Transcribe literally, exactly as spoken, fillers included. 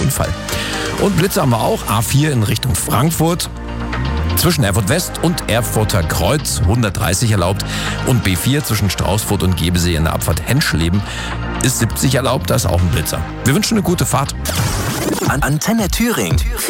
Unfall. Und Blitzer haben wir auch. A vier in Richtung Frankfurt. Zwischen Erfurt West und Erfurter Kreuz hundertdreißig erlaubt. Und B vier zwischen Straußfurt und Gebesee in der Abfahrt Henschleben ist siebzig erlaubt. Da ist auch ein Blitzer. Wir wünschen eine gute Fahrt. Antenne Thüringen.